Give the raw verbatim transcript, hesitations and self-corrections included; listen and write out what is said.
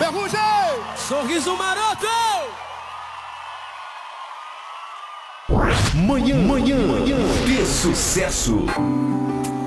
Ferrugem! Sorriso maroto! Manhã, manhã, manhã de sucesso.